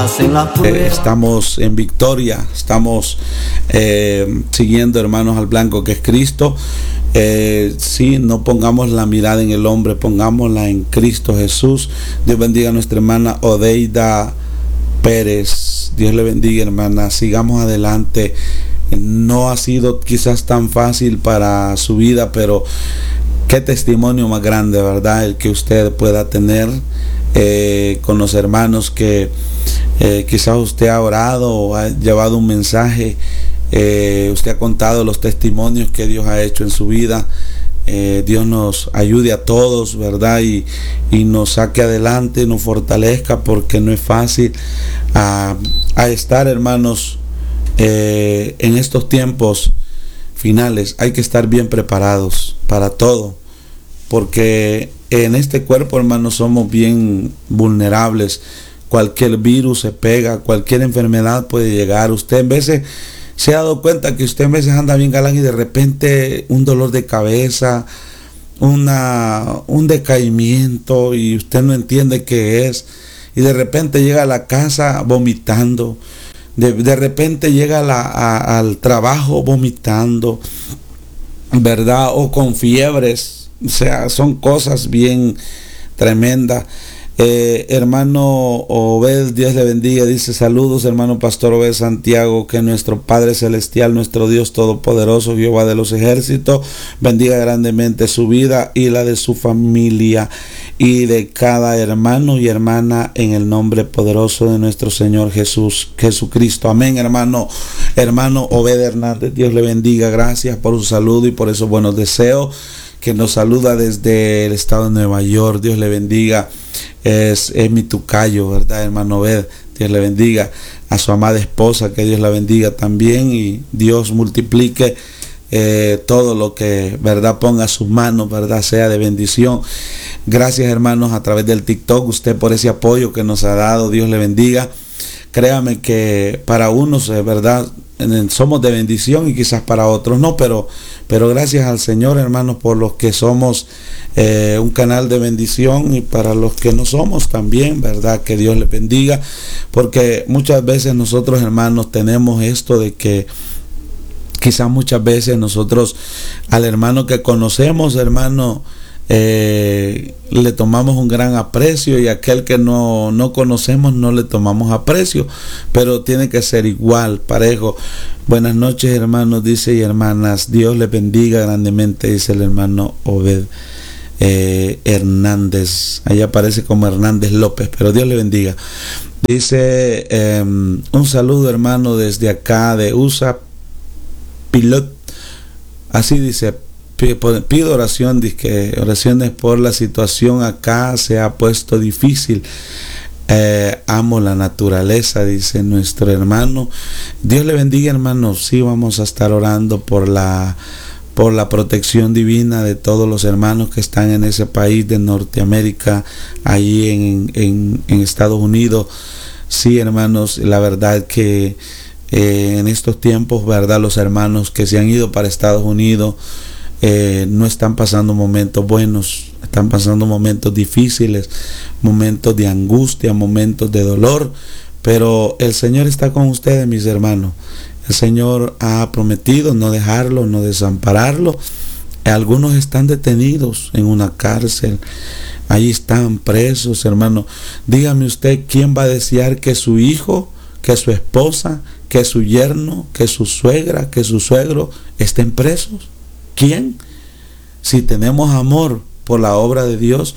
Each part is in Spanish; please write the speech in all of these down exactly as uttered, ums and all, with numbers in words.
Eh, estamos en victoria, estamos eh, siguiendo, hermanos, al blanco que es Cristo. Eh, sí, no pongamos la mirada en el hombre, pongámosla en Cristo Jesús. Dios bendiga a nuestra hermana Odeida Pérez. Dios le bendiga, hermana. Sigamos adelante. No ha sido quizás tan fácil para su vida, pero qué testimonio más grande, ¿verdad? El que usted pueda tener eh, con los hermanos que eh, quizás usted ha orado o ha llevado un mensaje. Eh, usted ha contado los testimonios que Dios ha hecho en su vida. Eh, Dios nos ayude a todos, ¿verdad? Y, y nos saque adelante, nos fortalezca, porque no es fácil a, a estar, hermanos, eh, en estos tiempos finales. Hay que estar bien preparados para todo, porque en este cuerpo, hermanos, somos bien vulnerables. Cualquier virus se pega, cualquier enfermedad puede llegar. Usted en veces se ha dado cuenta que usted en veces anda bien galán y de repente un dolor de cabeza, una, un decaimiento, y usted no entiende qué es, y de repente llega a la casa vomitando, de, de repente llega a la, a, al trabajo vomitando, ¿verdad? O con fiebres. O sea, son cosas bien tremendas. Eh, hermano Obed, Dios le bendiga, dice: saludos, hermano Pastor Obed Santiago, que nuestro Padre Celestial, nuestro Dios Todopoderoso, Jehová de los ejércitos, bendiga grandemente su vida y la de su familia y de cada hermano y hermana, en el nombre poderoso de nuestro Señor Jesús, Jesucristo. Amén, hermano, hermano Obed Hernández, Dios le bendiga. Gracias por su saludo y por esos buenos deseos, que nos saluda desde el estado de Nueva York. Dios le bendiga. Es, es mi tucayo, ¿verdad, hermano Obed? Dios le bendiga. A su amada esposa, que Dios la bendiga también, y Dios multiplique eh, todo lo que, ¿verdad?, ponga a sus manos, ¿verdad?, sea de bendición. Gracias, hermanos, a través del TikTok, usted por ese apoyo que nos ha dado. Dios le bendiga. Créame que para unos, ¿verdad?, somos de bendición y quizás para otros no, pero, pero gracias al Señor, hermanos, por los que somos eh, un canal de bendición, y para los que no somos también, ¿verdad? Que Dios les bendiga, porque muchas veces nosotros, hermanos, tenemos esto de que quizás muchas veces nosotros al hermano que conocemos, hermano, Eh, le tomamos un gran aprecio, y aquel que no, no conocemos no le tomamos aprecio, pero tiene que ser igual, parejo. Buenas noches, hermanos, dice, y hermanas, Dios les bendiga grandemente, dice el hermano Obed eh, Hernández. Ahí aparece como Hernández López, pero Dios le bendiga. Dice eh, un saludo, hermano, desde acá de U S A Pilot. Así dice: pido oración, dice, oraciones por la situación acá, se ha puesto difícil. Eh, amo la naturaleza, dice nuestro hermano. Dios le bendiga, hermano. Sí, vamos a estar orando por la por la protección divina de todos los hermanos que están en ese país de Norteamérica, ahí en, en, en Estados Unidos. Sí, hermanos, la verdad que eh, en estos tiempos, verdad, los hermanos que se han ido para Estados Unidos Eh, no están pasando momentos buenos, están pasando momentos difíciles, momentos de angustia, momentos de dolor, pero el Señor está con ustedes, mis hermanos. El Señor ha prometido no dejarlo, no desampararlo. Algunos están detenidos en una cárcel, ahí están presos, hermano. Dígame usted, ¿quién va a desear que su hijo, que su esposa, que su yerno, que su suegra, que su suegro estén presos? ¿Quién? Si tenemos amor por la obra de Dios,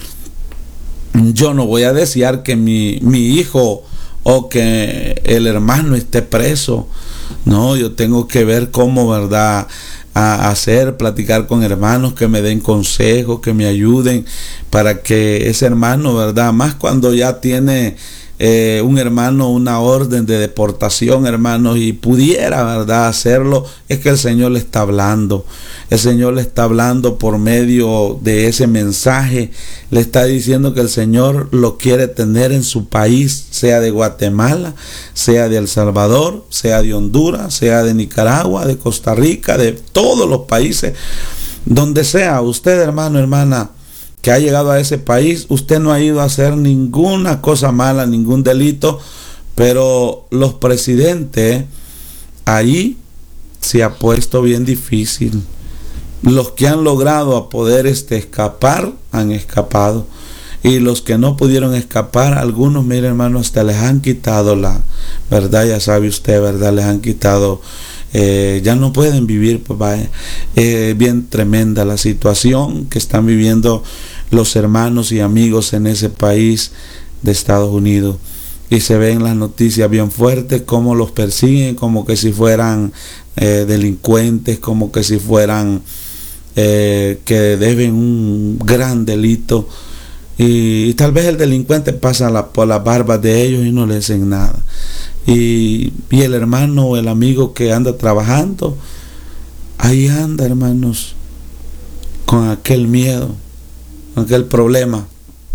yo no voy a desear que mi, mi hijo o que el hermano esté preso. No, yo tengo que ver cómo, verdad, a hacer, platicar con hermanos que me den consejos, que me ayuden, para que ese hermano, verdad, más cuando ya tiene Eh, un hermano una orden de deportación, hermanos, y pudiera, verdad, hacerlo, es que el Señor le está hablando. El Señor le está hablando por medio de ese mensaje. Le está diciendo que el Señor lo quiere tener en su país, sea de Guatemala, sea de El Salvador, sea de Honduras, sea de Nicaragua, de Costa Rica, de todos los países, donde sea. Usted, hermano, hermana, que ha llegado a ese país, usted no ha ido a hacer ninguna cosa mala, ningún delito, Pero los presidentes, ahí se ha puesto bien difícil. Los que han logrado a poder este, escapar, han escapado. Y los que no pudieron escapar, algunos, mire hermano, hasta les han quitado la verdad, ya sabe usted, verdad, les han quitado, eh, ya no pueden vivir, pues vaya, eh, bien tremenda la situación que están viviendo los hermanos y amigos en ese país de Estados Unidos. Y se ven las noticias bien fuertes, cómo los persiguen, como que si fueran eh, delincuentes, como que si fueran eh, que deben un gran delito. Y, y tal vez el delincuente pasa la, por las barbas de ellos y no le hacen nada. Y, y el hermano o el amigo que anda trabajando, ahí anda, hermanos, con aquel miedo, con aquel problema.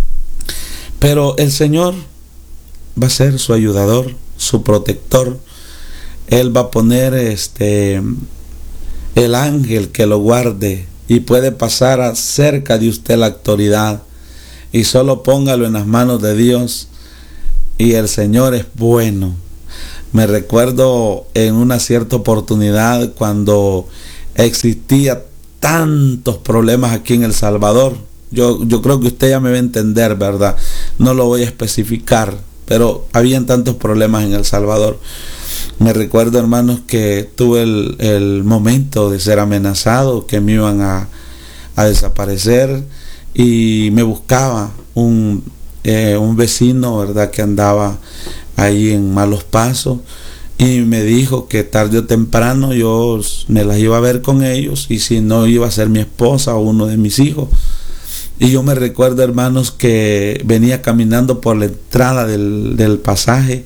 Pero el Señor va a ser su ayudador, su protector. Él va a poner este el ángel que lo guarde y puede pasar cerca de usted la autoridad. Y solo póngalo en las manos de Dios y el Señor es bueno. Me recuerdo en una cierta oportunidad cuando existía tantos problemas aquí en El Salvador. Yo, yo creo que usted ya me va a entender, ¿verdad? No lo voy a especificar, pero habían tantos problemas en El Salvador. Me recuerdo, hermanos, que tuve el, el momento de ser amenazado, que me iban a, a desaparecer. Y me buscaba un, eh, un vecino, ¿verdad?, que andaba ahí en malos pasos, y me dijo que tarde o temprano yo me las iba a ver con ellos, y si no, iba a ser mi esposa o uno de mis hijos. Y yo me recuerdo, hermanos, que venía caminando por la entrada del, del pasaje,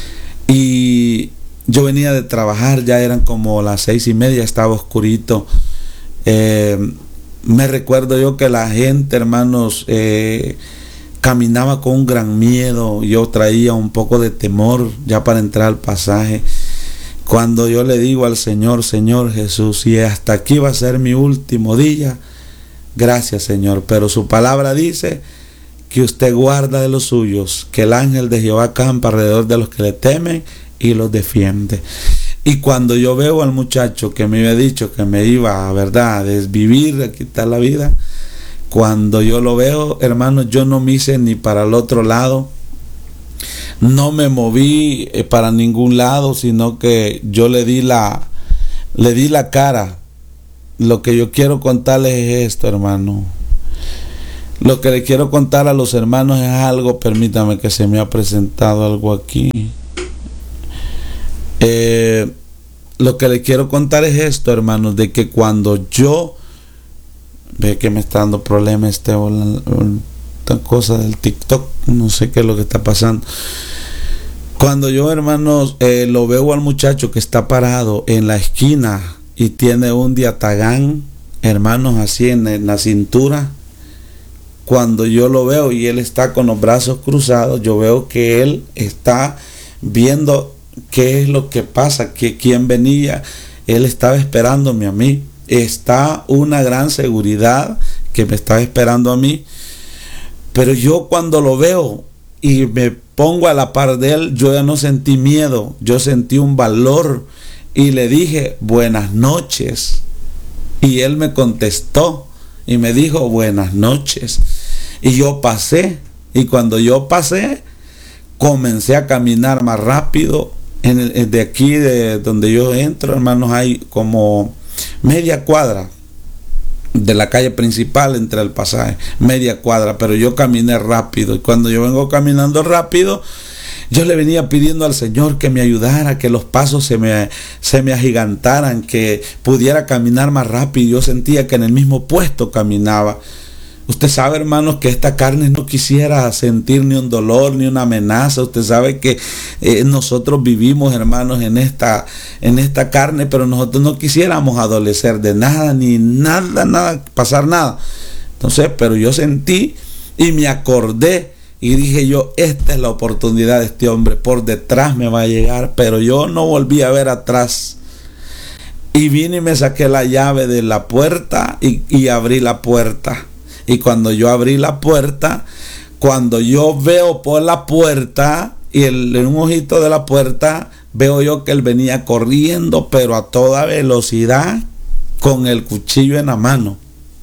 y yo venía de trabajar, ya eran como las seis y media, estaba oscurito. eh, Me recuerdo yo que la gente, hermanos, eh, caminaba con un gran miedo. Yo traía un poco de temor ya para entrar al pasaje. Cuando yo le digo al Señor, Señor Jesús, y hasta aquí va a ser mi último día, gracias, Señor. Pero su palabra dice que usted guarda de los suyos, que el ángel de Jehová campa alrededor de los que le temen y los defiende. Y cuando yo veo al muchacho que me había dicho que me iba, ¿verdad?, a desvivir, a quitar la vida, cuando yo lo veo, hermanos, yo no me hice ni para el otro lado, no me moví para ningún lado, sino que yo le di la, le di la cara. Lo que yo quiero contarles es esto, hermano. Lo que le quiero contar a los hermanos es algo, permítame que se me ha presentado algo aquí. Eh, lo que le quiero contar es esto, hermanos, de que cuando yo ve que me está dando problemas este esta cosa del TikTok, no sé qué es lo que está pasando. Cuando yo, hermanos, eh, lo veo al muchacho que está parado en la esquina y tiene un diatagán, hermanos, así en, en la cintura, cuando yo lo veo y él está con los brazos cruzados, yo veo que él está viendo qué es lo que pasa, que quién venía. Él estaba esperándome a mí. Está una gran seguridad que me estaba esperando a mí. Pero yo cuando lo veo y me pongo a la par de él, yo ya no sentí miedo, yo sentí un valor y le dije buenas noches. Y él me contestó y me dijo buenas noches. Y yo pasé, y cuando yo pasé, comencé a caminar más rápido. En el, de aquí, de donde yo entro, hermanos, hay como media cuadra de la calle principal entre el pasaje, media cuadra, pero yo caminé rápido. Y cuando yo vengo caminando rápido, yo le venía pidiendo al Señor que me ayudara, que los pasos se me, se me agigantaran, que pudiera caminar más rápido. Yo sentía que en el mismo puesto caminaba. Usted sabe, hermanos, que esta carne no quisiera sentir ni un dolor ni una amenaza. Usted sabe que eh, nosotros vivimos, hermanos, en esta, en esta carne, pero nosotros no quisiéramos adolecer de nada, ni nada, nada, pasar nada. Entonces, pero yo sentí y me acordé y dije yo, esta es la oportunidad de este hombre, por detrás me va a llegar, pero yo no volví a ver atrás. Y vine y me saqué la llave de la puerta y, y abrí la puerta. Y cuando yo abrí la puerta, cuando yo veo por la puerta y el, en un ojito de la puerta veo yo que él venía corriendo, pero a toda velocidad, con el cuchillo en la mano.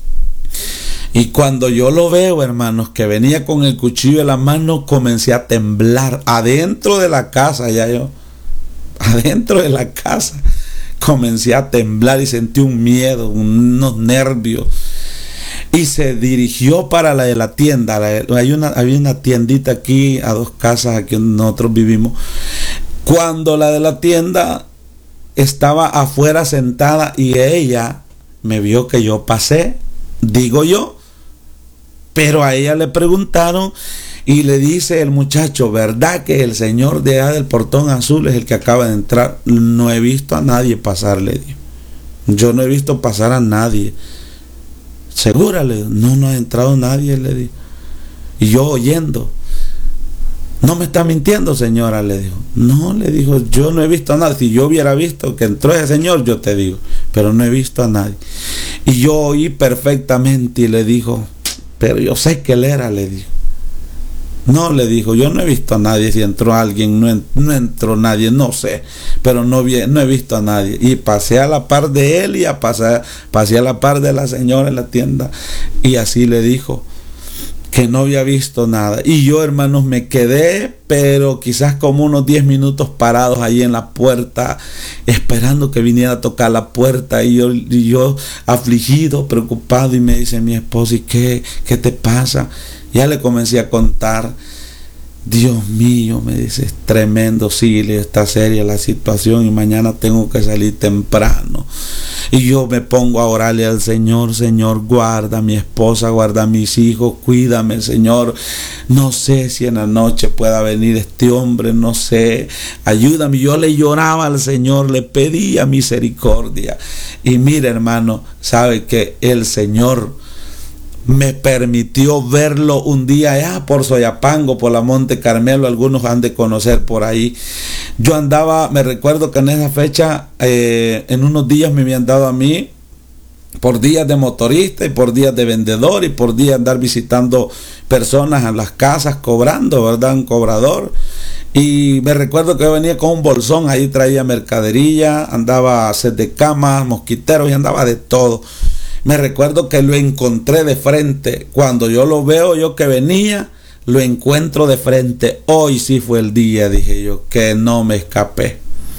Y cuando yo lo veo, hermanos, que venía con el cuchillo en la mano, comencé a temblar adentro de la casa. Ya yo, adentro de la casa, comencé a temblar y sentí un miedo, unos nervios. Y se dirigió para la de la tienda. La, hay una, había una tiendita aquí a dos casas aquí donde nosotros vivimos. Cuando la de la tienda estaba afuera sentada y ella me vio que yo pasé, digo yo, pero a ella le preguntaron y le dice el muchacho, ¿verdad que el señor de allá del portón azul es el que acaba de entrar? No he visto a nadie pasar, le dijo. Yo no he visto pasar a nadie. ¿Segura? Le dijo. No, no ha entrado nadie, le dijo. Y yo oyendo. No me está mintiendo, señora, le dijo. No, le dijo, yo no he visto a nadie. Si yo hubiera visto que entró ese señor, yo te digo, pero no he visto a nadie. Y yo oí perfectamente y le dijo, pero yo sé que él era, le dijo. No, le dijo, yo no he visto a nadie. Si entró alguien, no, en, no entró nadie, no sé, pero no, vi, no he visto a nadie. Y pasé a la par de él y a pasar, pasé a la par de la señora en la tienda. Y así le dijo que no había visto nada. Y yo, hermanos, me quedé, pero quizás como unos diez minutos parados ahí en la puerta, esperando que viniera a tocar la puerta. Y yo, y yo afligido, preocupado, y me dice mi esposa, ¿y qué, qué te pasa? Ya le comencé a contar. Dios mío, me dice, es tremendo, sí, está seria la situación y mañana tengo que salir temprano. Y yo me pongo a orarle al Señor, Señor, guarda a mi esposa, guarda a mis hijos, cuídame, Señor. No sé si en la noche pueda venir este hombre, no sé, ayúdame. Yo le lloraba al Señor, le pedía misericordia. Y mire, hermano, sabe que el Señor me permitió verlo un día allá por Soyapango, por la Monte Carmelo. Algunos han de conocer por ahí. Yo andaba, me recuerdo que en esa fecha, eh, en unos días me habían dado a mí por días de motorista y por días de vendedor y por días andar visitando personas en las casas cobrando, ¿verdad? Un cobrador. Y me recuerdo que yo venía con un bolsón, ahí traía mercadería, andaba a set de camas, mosquiteros y andaba de todo. Me recuerdo que lo encontré de frente. Cuando yo lo veo, yo que venía, lo encuentro de frente. Hoy sí fue el día, dije yo, que no me escapé.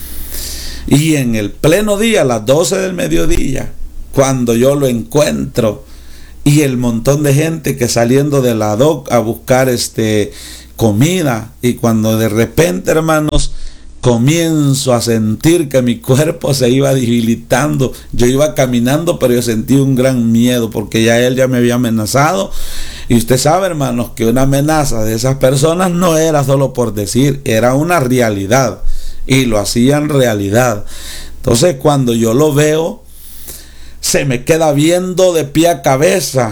Y en el pleno día, a las doce del mediodía, cuando yo lo encuentro, y el montón de gente que saliendo de la doc a buscar este comida, y cuando de repente, hermanos, comienzo a sentir que mi cuerpo se iba debilitando. Yo iba caminando, pero yo sentí un gran miedo, porque ya él ya me había amenazado. Y usted sabe, hermanos, que una amenaza de esas personas no era solo por decir, era una realidad. Y lo hacían realidad. Entonces, cuando yo lo veo, se me queda viendo de pie a cabeza.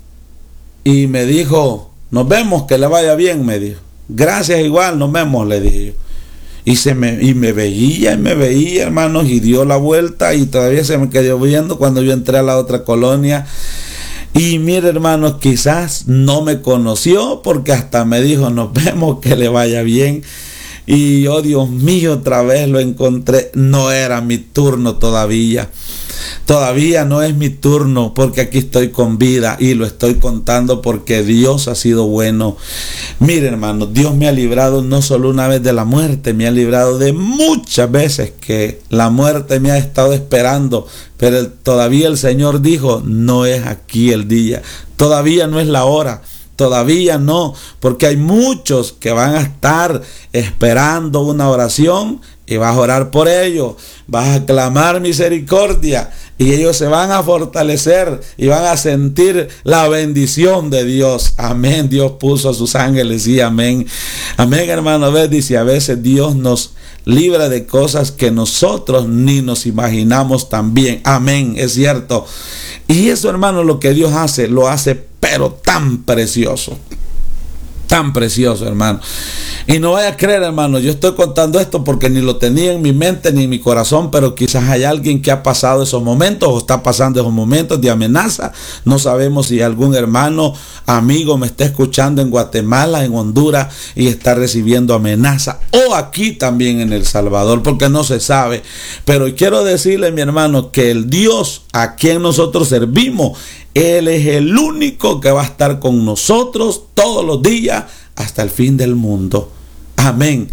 Y me dijo, nos vemos, que le vaya bien, me dijo. Gracias, igual, nos vemos, le dije yo. Y, se me, y me veía y me veía, hermanos, y dio la vuelta y todavía se me quedó viendo cuando yo entré a la otra colonia. Y mire, hermanos, quizás no me conoció porque hasta me dijo, nos vemos, que le vaya bien. Y yo, Dios mío, otra vez lo encontré. No era mi turno todavía. Todavía no es mi turno, porque aquí estoy con vida y lo estoy contando porque Dios ha sido bueno. Mire, hermano, Dios me ha librado no solo una vez de la muerte, me ha librado de muchas veces que la muerte me ha estado esperando, pero el, todavía el Señor dijo, no es aquí el día, todavía no es la hora. Todavía no, porque hay muchos que van a estar esperando una oración y vas a orar por ellos, vas a clamar misericordia y ellos se van a fortalecer y van a sentir la bendición de Dios. Amén. Dios puso a sus ángeles y amén. Amén, hermano. ¿Ves? Dice, a veces Dios nos libra de cosas que nosotros ni nos imaginamos también. Amén. Es cierto. Y eso, hermano, lo que Dios hace, lo hace pero tan precioso. Tan precioso, hermano. Y no vaya a creer, hermano, yo estoy contando esto porque ni lo tenía en mi mente ni en mi corazón, pero quizás hay alguien que ha pasado esos momentos o está pasando esos momentos de amenaza. No sabemos si algún hermano, amigo me está escuchando en Guatemala, en Honduras, y está recibiendo amenaza, o aquí también en El Salvador, porque no se sabe. Pero quiero decirle, mi hermano, que el Dios a quien nosotros servimos, Él es el único que va a estar con nosotros todos los días hasta el fin del mundo. Amén.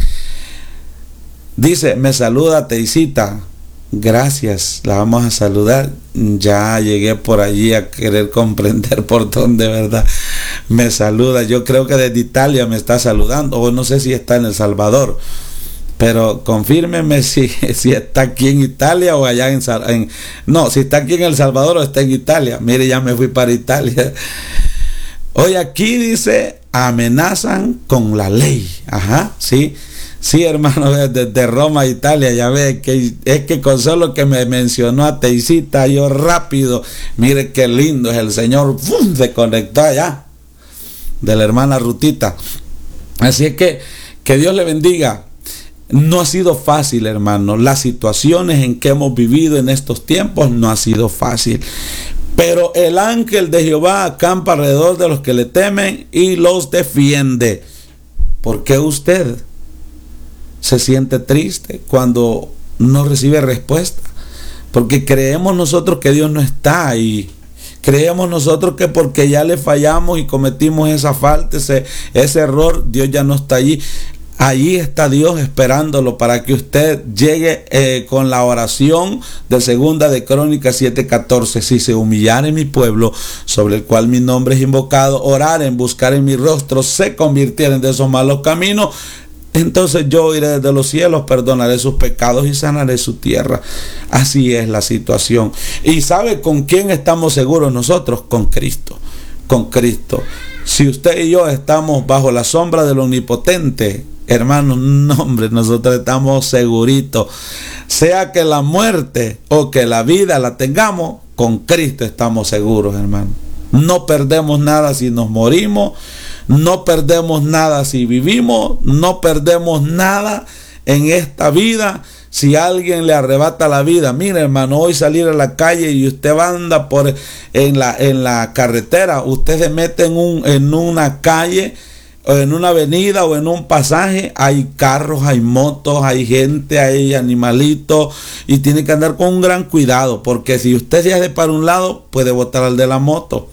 Dice, me saluda Teisita. Gracias, la vamos a saludar. Ya llegué por allí a querer comprender por dónde, ¿verdad? Me saluda. Yo creo que desde Italia me está saludando, o no sé si está en El Salvador. Pero confírmeme si, si está aquí en Italia o allá en, en... No, si está aquí en El Salvador o está en Italia. Mire, ya me fui para Italia. Hoy aquí dice, amenazan con la ley. Ajá, sí. Sí, hermano, desde Roma a Italia, ya ve que es que con solo que me mencionó a Teisita, yo rápido, mire qué lindo es el Señor. ¡Fum! Se conectó allá de la hermana Rutita. Así es que, que Dios le bendiga. No ha sido fácil, hermano. Las situaciones en que hemos vivido en estos tiempos no ha sido fácil. Pero el ángel de Jehová acampa alrededor de los que le temen y los defiende. ¿Por qué usted se siente triste cuando no recibe respuesta? Porque creemos nosotros que Dios no está ahí. Creemos nosotros que porque ya le fallamos y cometimos esa falta, ese, ese error, Dios ya no está allí. Allí está Dios esperándolo para que usted llegue eh, con la oración de segunda de Crónicas siete catorce. Si se humillare mi pueblo, sobre el cual mi nombre es invocado, oraren, buscar en mi rostro, se convirtieren de esos malos caminos, entonces yo iré desde los cielos, perdonaré sus pecados y sanaré su tierra. Así es la situación. ¿Y sabe con quién estamos seguros nosotros? Con Cristo. Con Cristo. Si usted y yo estamos bajo la sombra del Omnipotente, hermanos, no, hombre, nosotros estamos seguritos. Sea que la muerte o que la vida la tengamos, con Cristo estamos seguros, hermano. No perdemos nada si nos morimos, no perdemos nada si vivimos, no perdemos nada en esta vida si alguien le arrebata la vida. Mire, hermano, hoy salir a la calle y usted anda por en la en la carretera, usted se mete en un en una calle o en una avenida o en un pasaje, hay carros, hay motos, hay gente, hay animalitos, y tiene que andar con un gran cuidado, porque si usted se hace para un lado, puede botar al de la moto.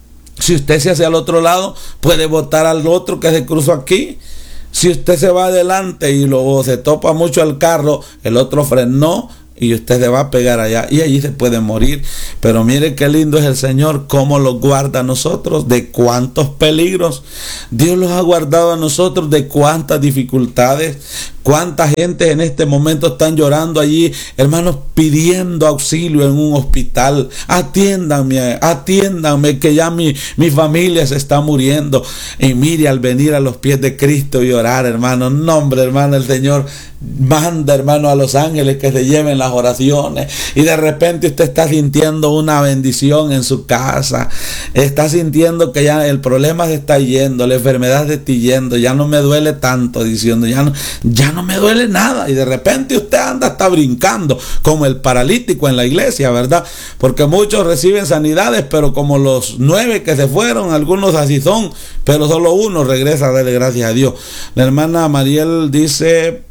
Si usted se hace al otro lado, puede botar al otro que se cruzó aquí. Si usted se va adelante y luego se topa mucho al carro, el otro frenó y usted se va a pegar allá y allí se puede morir. Pero mire qué lindo es el Señor, cómo los guarda a nosotros, de cuántos peligros. Dios los ha guardado a nosotros, de cuántas dificultades. Cuánta gente en este momento están llorando allí, hermanos, pidiendo auxilio en un hospital. Atiéndanme, atiéndanme, que ya mi, mi familia se está muriendo. Y mire, al venir a los pies de Cristo y orar, hermano, no, hombre, hermano, el Señor manda, hermano, a los ángeles que se lleven las oraciones, y de repente usted está sintiendo una bendición en su casa, está sintiendo que ya el problema se está yendo, la enfermedad se está yendo, ya no me duele tanto, diciendo, ya no, ya no me duele nada, y de repente usted anda hasta brincando, como el paralítico en la iglesia, ¿verdad? Porque muchos reciben sanidades, pero como los nueve que se fueron, algunos así son, pero solo uno regresa a darle gracias a Dios. La hermana Mariel dice,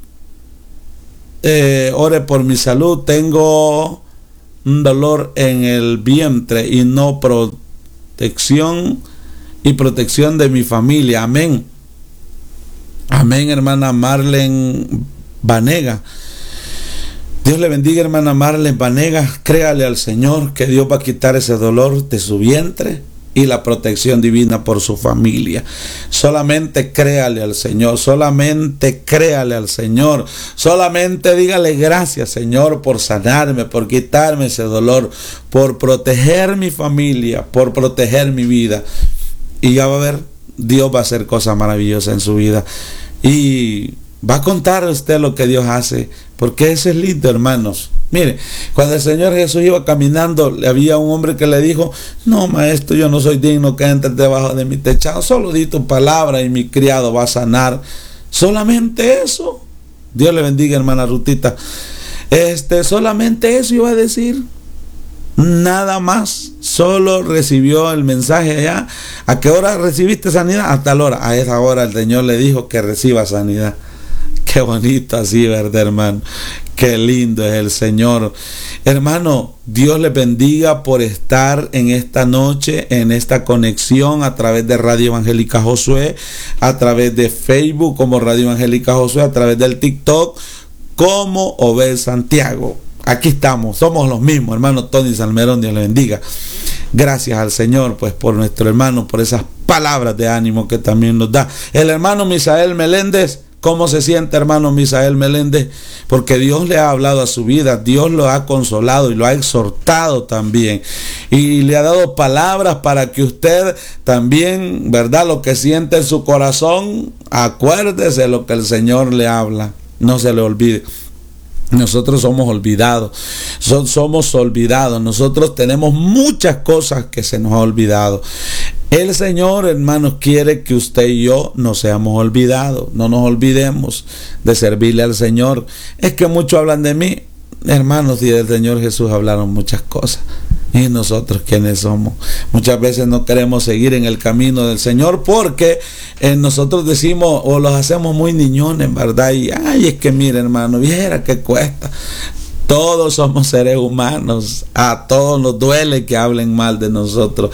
Eh, ore por mi salud, tengo un dolor en el vientre y no protección y protección de mi familia. Amén. Amén, hermana Marlene Vanega. Dios le bendiga, hermana Marlene Vanega. Créale al Señor que Dios va a quitar ese dolor de su vientre y la protección divina por su familia. Solamente créale al Señor, solamente créale al Señor, solamente dígale gracias, Señor, por sanarme, por quitarme ese dolor, por proteger mi familia, por proteger mi vida. Y ya va a ver, Dios va a hacer cosas maravillosas en su vida. Y Va a contar a usted lo que Dios hace, porque eso es lindo, hermanos. Mire, cuando el Señor Jesús iba caminando, había un hombre que le dijo: no, maestro, yo no soy digno que entres debajo de mi techado, solo di tu palabra y mi criado va a sanar. Solamente eso. Dios le bendiga, hermana Rutita. Este, solamente eso iba a decir. Nada más. Solo recibió el mensaje allá. ¿A qué hora recibiste sanidad? A tal hora. A esa hora el Señor le dijo que reciba sanidad. Qué bonito así, ¿verdad, hermano? Qué lindo es el Señor. Hermano, Dios les bendiga por estar en esta noche, en esta conexión a través de Radio Evangélica Josué, a través de Facebook como Radio Evangélica Josué, a través del TikTok como Obed Santiago. Aquí estamos, somos los mismos, hermano Tony Salmerón, Dios le bendiga. Gracias al Señor, pues, por nuestro hermano, por esas palabras de ánimo que también nos da. El hermano Misael Meléndez, ¿cómo se siente, hermano Misael Meléndez? Porque Dios le ha hablado a su vida, Dios lo ha consolado y lo ha exhortado también. Y le ha dado palabras para que usted también, ¿verdad? Lo que siente en su corazón, acuérdese lo que el Señor le habla. No se le olvide. Nosotros somos olvidados, so, somos olvidados, nosotros tenemos muchas cosas que se nos ha olvidado. El Señor, hermanos, quiere que usted y yo no seamos olvidados, no nos olvidemos de servirle al Señor. Es que muchos hablan de mí, hermanos, y del Señor Jesús hablaron muchas cosas. ¿Y nosotros quiénes somos? Muchas veces no queremos seguir en el camino del Señor porque eh, nosotros decimos o los hacemos muy niñones, ¿verdad? Y ay, es que mire, hermano, viera que cuesta. Todos somos seres humanos. A todos nos duele que hablen mal de nosotros.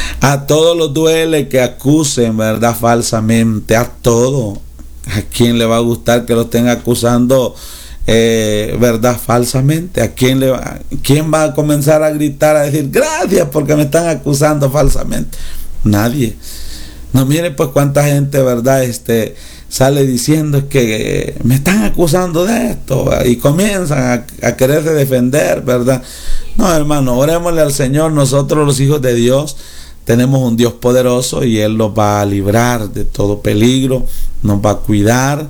A todos nos duele que acusen, ¿verdad? Falsamente. A todos. ¿A quién le va a gustar que lo estén acusando Eh, verdad falsamente? ¿A quién le va, quién va a comenzar a gritar, a decir gracias porque me están acusando falsamente? Nadie. No, mire pues cuánta gente, verdad, este sale diciendo que me están acusando de esto y comienzan a, a quererse defender, verdad. No, hermano, orémosle al Señor. Nosotros, los hijos de Dios, tenemos un Dios poderoso y Él nos va a librar de todo peligro, nos va a cuidar.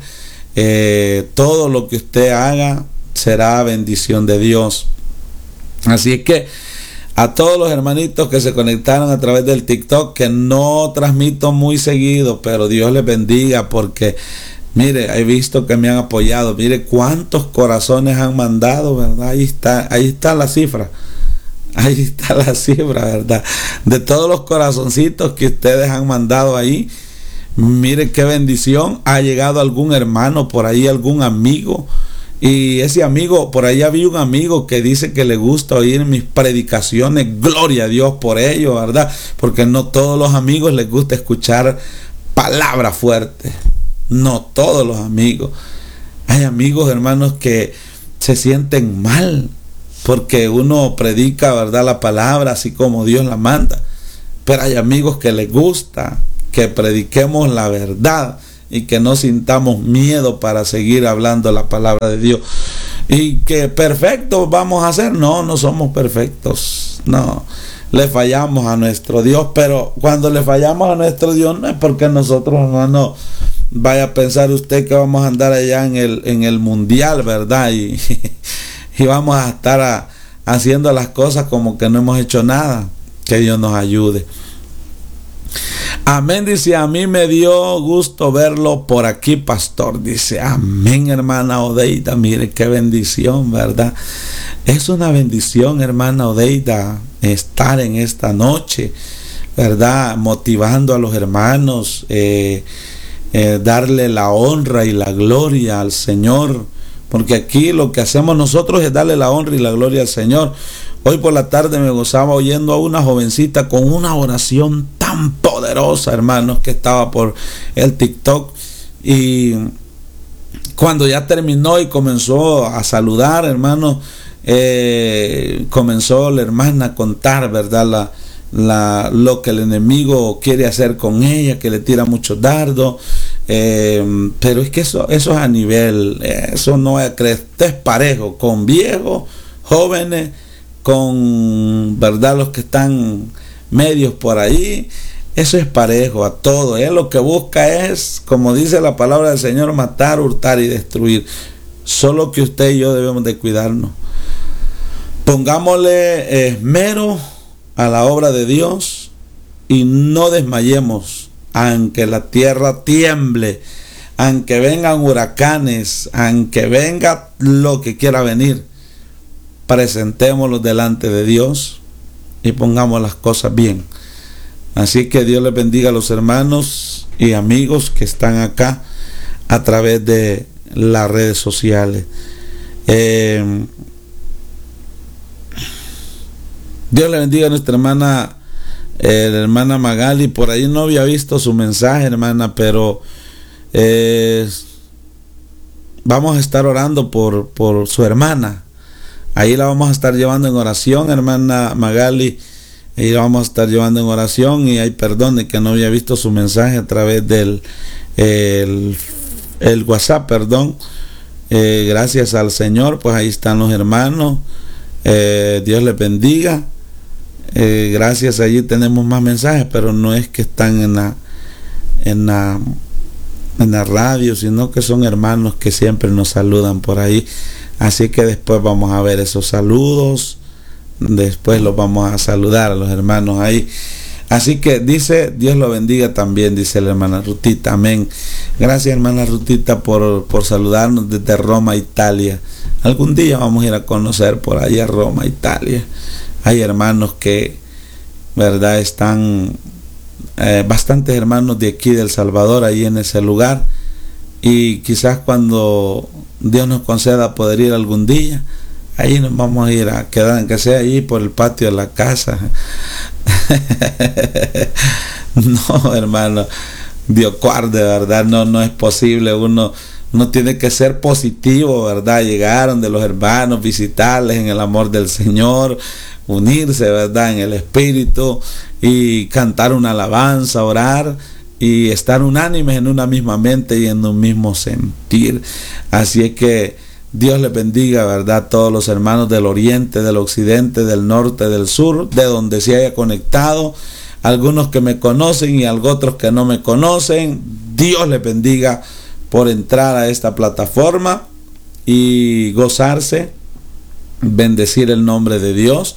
Eh, todo lo que usted haga será bendición de Dios. Así es que a todos los hermanitos que se conectaron a través del TikTok, que no transmito muy seguido, pero Dios les bendiga, porque mire, he visto que me han apoyado. Mire cuántos corazones han mandado, ¿verdad? Ahí está, ahí está la cifra. Ahí está la cifra, ¿verdad? De todos los corazoncitos que ustedes han mandado ahí. Mire qué bendición. Ha llegado algún hermano por ahí, algún amigo, y ese amigo, por ahí había un amigo que dice que le gusta oír mis predicaciones. Gloria a Dios por ello, ¿verdad? Porque no todos los amigos les gusta escuchar palabras fuertes. No todos los amigos. Hay amigos, hermanos, que se sienten mal porque uno predica, ¿verdad?, la palabra así como Dios la manda. Pero hay amigos que les gusta que prediquemos la verdad y que no sintamos miedo para seguir hablando la palabra de Dios. Y que perfectos vamos a ser. No, no somos perfectos. No, le fallamos a nuestro Dios. Pero cuando le fallamos a nuestro Dios, no es porque nosotros, hermano, vaya a pensar usted que vamos a andar allá en el, en el mundial, ¿verdad? Y, y vamos a estar a, haciendo las cosas como que no hemos hecho nada. Que Dios nos ayude. Amén, dice, a mí me dio gusto verlo por aquí, pastor. Dice, amén, hermana Odeida. Mire qué bendición, ¿verdad? Es una bendición, hermana Odeida, estar en esta noche, ¿verdad? Motivando a los hermanos, eh, eh, darle la honra y la gloria al Señor. Porque aquí lo que hacemos nosotros es darle la honra y la gloria al Señor. Hoy por la tarde me gozaba oyendo a una jovencita con una oración tan poderosa, hermanos, que estaba por el TikTok. Y cuando ya terminó y comenzó a saludar, hermanos, eh, comenzó la hermana a contar, ¿verdad?, la, la, lo que el enemigo quiere hacer con ella, que le tira muchos dardos. Eh, pero es que eso, eso es a nivel, eso no es, es parejo, con viejos, jóvenes, con, ¿verdad?, los que están medios por ahí. Eso es parejo a todo. Él lo que busca es, como dice la palabra del Señor, matar, hurtar y destruir. Solo que usted y yo debemos de cuidarnos. Pongámosle esmero a la obra de Dios y no desmayemos, aunque la tierra tiemble, aunque vengan huracanes, aunque venga lo que quiera venir. Presentémoslo delante de Dios y pongamos las cosas bien. Así que Dios les bendiga a los hermanos y amigos que están acá a través de las redes sociales. Eh, Dios le bendiga a nuestra hermana, eh, la hermana Magali. Por ahí no había visto su mensaje, hermana, pero eh, vamos a estar orando por, por su hermana. Ahí la vamos a estar llevando en oración, hermana Magali. Ahí la vamos a estar llevando en oración. Y hay perdón de que no había visto su mensaje a través del el, el WhatsApp, perdón. Eh, gracias al Señor, pues ahí están los hermanos. Eh, Dios les bendiga. Eh, gracias, allí tenemos más mensajes, pero no es que están en la en la en la radio, sino que son hermanos que siempre nos saludan por ahí. Así que después vamos a ver esos saludos, después los vamos a saludar a los hermanos ahí. Así que dice, Dios lo bendiga también, dice la hermana Rutita, amén. Gracias, hermana Rutita, por, por saludarnos desde Roma, Italia. Algún día vamos a ir a conocer por ahí a Roma, Italia. Hay hermanos que, verdad, están, eh, bastantes hermanos de aquí del Salvador, ahí en ese lugar. Y quizás cuando Dios nos conceda poder ir algún día, ahí nos vamos a ir a quedar, aunque sea allí por el patio de la casa. No, hermano, Dios guarde, verdad, no, no es posible. Uno, uno tiene que ser positivo, verdad, llegar donde los hermanos, visitarles en el amor del Señor, unirse, verdad, en el Espíritu y cantar una alabanza, orar y estar unánimes en una misma mente y en un mismo sentir. Así es que Dios les bendiga, verdad, todos los hermanos del oriente, del occidente, del norte, del sur, de donde se haya conectado, algunos que me conocen y otros que no me conocen. Dios les bendiga por entrar a esta plataforma y gozarse, bendecir el nombre de Dios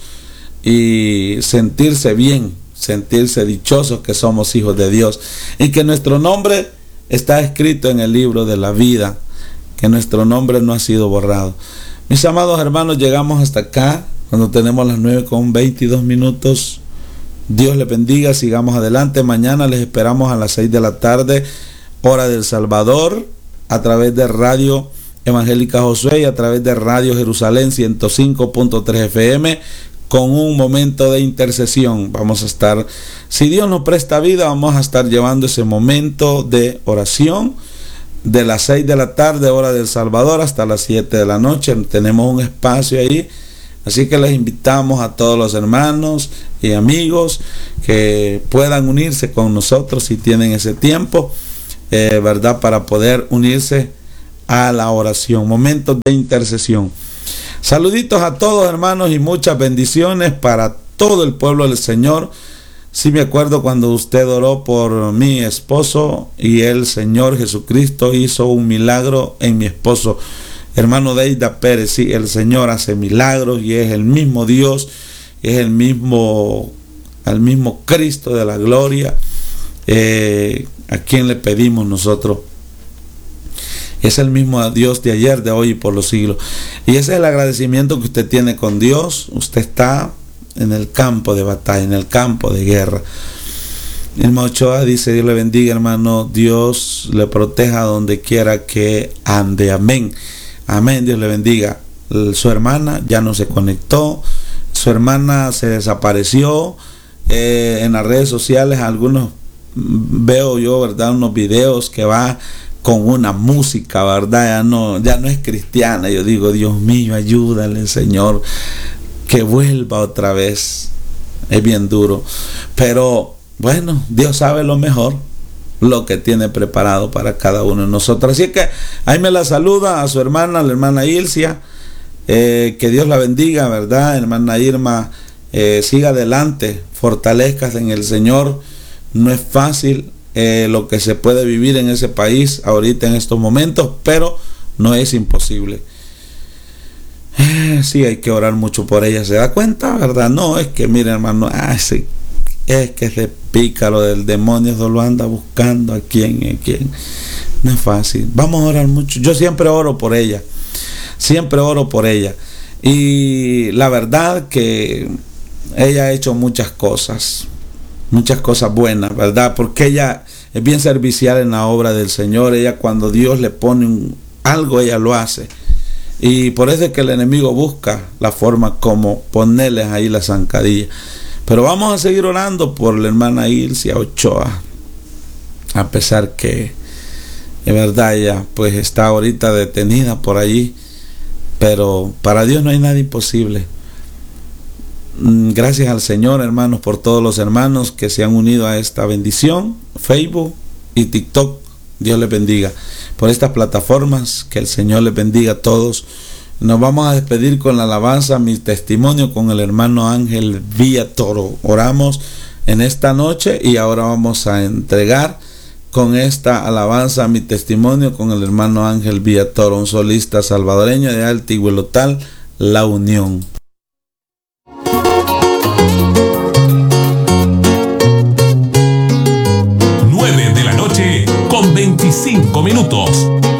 y sentirse bien, sentirse dichosos que somos hijos de Dios y que nuestro nombre está escrito en el libro de la vida, que nuestro nombre no ha sido borrado. Mis amados hermanos, llegamos hasta acá cuando tenemos las nueve con veintidós minutos. Dios les bendiga, sigamos adelante. Mañana les esperamos a las seis de la tarde, hora del Salvador, a través de Radio Evangélica Josué y a través de Radio Jerusalén ciento cinco punto tres F M, con un momento de intercesión. Vamos a estar, si Dios nos presta vida, vamos a estar llevando ese momento de oración de las seis de la tarde, hora del Salvador, hasta las siete de la noche. Tenemos un espacio ahí, así que les invitamos a todos los hermanos y amigos que puedan unirse con nosotros si tienen ese tiempo, eh, verdad, para poder unirse a la oración, momentos de intercesión. Saluditos a todos, hermanos, y muchas bendiciones para todo el pueblo del Señor. Sí me acuerdo cuando usted oró por mi esposo y el Señor Jesucristo hizo un milagro en mi esposo, hermano Deida Pérez. Sí, el Señor hace milagros y es el mismo Dios, es el mismo, el mismo Cristo de la gloria, eh, a quien le pedimos nosotros. Es el mismo Dios de ayer, de hoy y por los siglos. Y ese es el agradecimiento que usted tiene con Dios. Usted está en el campo de batalla, en el campo de guerra. Hermano Ochoa dice, Dios le bendiga, hermano, Dios le proteja donde quiera que ande, amén, amén, Dios le bendiga. Su hermana ya no se conectó, su hermana se desapareció, eh, en las redes sociales algunos veo yo, verdad, unos videos que va con una música, verdad, ya no, ya no es cristiana. Yo digo, Dios mío, ayúdale, Señor, que vuelva otra vez. Es bien duro, pero bueno, Dios sabe lo mejor, lo que tiene preparado para cada uno de nosotros. Así que ahí me la saluda a su hermana, la hermana Ilcia, eh, que Dios la bendiga, verdad, hermana Irma, eh, siga adelante, fortalezcas en el Señor, No es fácil eh, lo que se puede vivir en ese país ahorita en estos momentos, pero no es imposible. Eh, sí, hay que orar mucho por ella. ¿Se da cuenta, verdad? No, es que, mire, hermano, ah, sí, es que ese pícaro del demonio solo anda buscando a quién, a quién. No es fácil. Vamos a orar mucho. Yo siempre oro por ella. Siempre oro por ella. Y la verdad que ella ha hecho muchas cosas. Muchas cosas buenas, ¿verdad? Porque ella es bien servicial en la obra del Señor. Ella, cuando Dios le pone un, algo, ella lo hace. Y por eso es que el enemigo busca la forma como ponerles ahí la zancadilla. Pero vamos a seguir orando por la hermana Ilcia Ochoa, a pesar que es verdad, ella pues está ahorita detenida por allí, pero para Dios no hay nada imposible. Gracias al Señor, hermanos, por todos los hermanos que se han unido a esta bendición, Facebook y TikTok. Dios les bendiga por estas plataformas, que el Señor les bendiga a todos. Nos vamos a despedir con la alabanza Mi Testimonio con el hermano Ángel Villatoro. Oramos en esta noche y ahora vamos a entregar con esta alabanza Mi Testimonio con el hermano Ángel Villatoro, un solista salvadoreño de Altihuelotal, La Unión. nueve de la noche con veinticinco minutos.